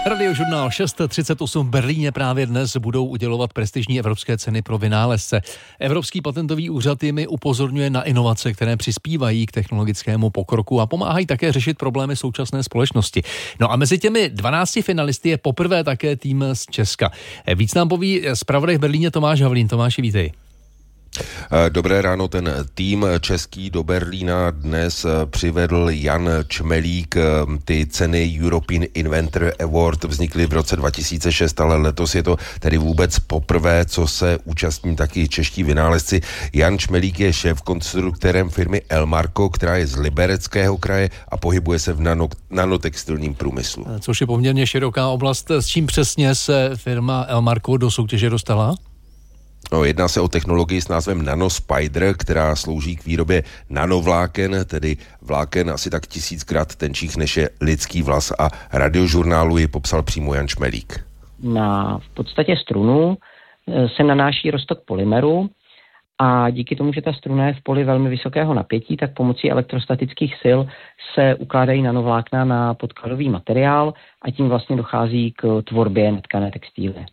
Radiožurnál 6:38 v Berlíně právě dnes budou udělovat prestižní evropské ceny pro vynálezce. Evropský patentový úřad jimi upozorňuje na inovace, které přispívají k technologickému pokroku a pomáhají také řešit problémy současné společnosti. No a mezi těmi 12 finalisty je poprvé také tým z Česka. Víc nám poví zpravodaj v Berlíně Tomáš Havlín. Tomáši, vítej. Dobré ráno, ten tým český do Berlína dnes přivedl Jan Čmelík. Ty ceny European Inventor Award vznikly v roce 2006, ale letos je to tedy vůbec poprvé, co se účastní taky čeští vynálezci. Jan Čmelík je šéfkonstruktérem firmy Elmarco, která je z Libereckého kraje a pohybuje se v nanotextilním průmyslu. Což je poměrně široká oblast. S čím přesně se firma Elmarco do soutěže dostala? No, jedná se o technologii s názvem Nanospider, která slouží k výrobě nanovláken, tedy vláken asi tak 1000krát tenčích než je lidský vlas, a Radiožurnálu ji popsal přímo Jan Čmelík. Na v podstatě strunu se nanáší roztok polymeru a díky tomu, že ta struna je v poli velmi vysokého napětí, tak pomocí elektrostatických sil se ukládají nanovlákna na podkladový materiál a tím vlastně dochází k tvorbě netkané textílie.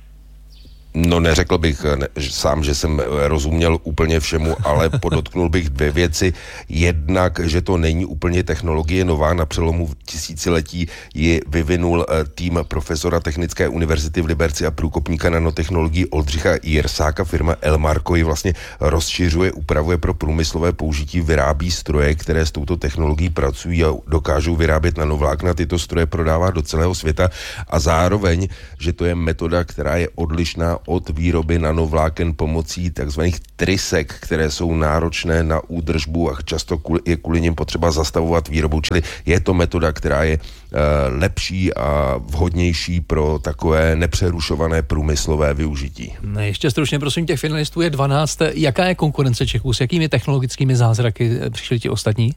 No, neřekl bych sám, že jsem rozuměl úplně všemu, ale podotknul bych dvě věci. Jednak, že to není úplně technologie nová, na přelomu tisíciletí ji vyvinul tým profesora Technické univerzity v Liberci a průkopníka nanotechnologií Oldřicha Jirsáka. Firma Elmarco ji vlastně rozšiřuje, upravuje pro průmyslové použití, vyrábí stroje, které s touto technologií pracují a dokážou vyrábět nanovlákna. Tyto stroje prodává do celého světa a zároveň, že to je metoda, která je odlišná od výroby nanovláken pomocí takzvaných trysek, které jsou náročné na údržbu a často je kvůli nim potřeba zastavovat výrobu. Čili je to metoda, která je lepší a vhodnější pro takové nepřerušované průmyslové využití. Ještě stručně, prosím, těch finalistů je 12. Jaká je konkurence Čechů? S jakými technologickými zázraky přišli ti ostatní?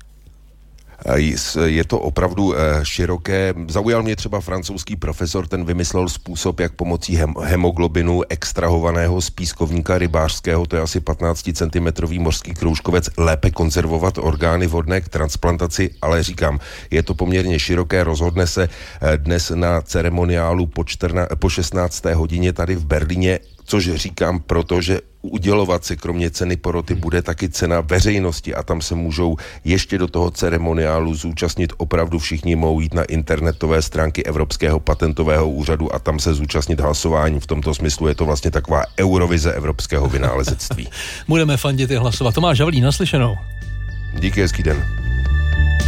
Je to opravdu široké. Zaujal mě třeba francouzský profesor, ten vymyslel způsob, jak pomocí hemoglobinu extrahovaného z pískovníka rybářského, to je asi 15 cm mořský kroužkovec, lépe konzervovat orgány vhodné k transplantaci, ale říkám, je to poměrně široké. Rozhodne se dnes na ceremoniálu po 16. hodině tady v Berlíně, což říkám, protože udělovat si kromě ceny poroty bude taky cena veřejnosti a tam se můžou ještě do toho ceremoniálu zúčastnit opravdu všichni. Mohou jít na internetové stránky Evropského patentového úřadu a tam se zúčastnit hlasování. V tomto smyslu je to vlastně taková Eurovize evropského vynálezectví. Budeme fandit i hlasovat. Tomáš Havlín, naslyšenou. Díky, hezký den.